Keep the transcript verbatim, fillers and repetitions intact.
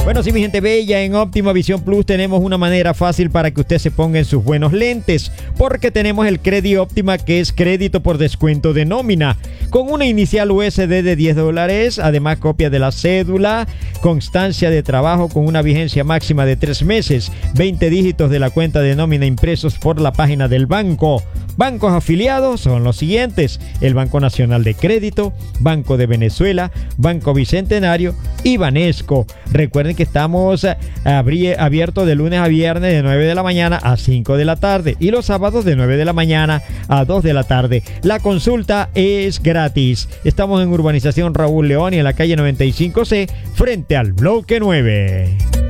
Bueno, sí, mi gente bella, en Óptima Visión Plus tenemos una manera fácil para que usted se ponga en sus buenos lentes, porque tenemos el Credi Óptima, que es crédito por descuento de nómina, con una inicial U S D de diez dólares, además copia de la cédula, constancia de trabajo con una vigencia máxima de tres meses, veinte dígitos de la cuenta de nómina impresos por la página del banco. Bancos afiliados son los siguientes: el Banco Nacional de Crédito, Banco de Venezuela, Banco Bicentenario y Banesco. Recuerden que estamos abiertos de lunes a viernes de nueve de la mañana a cinco de la tarde y los sábados de nueve de la mañana a dos de la tarde. La consulta es gratis. Estamos en Urbanización Raúl León y en la calle noventa y cinco C frente al bloque nueve.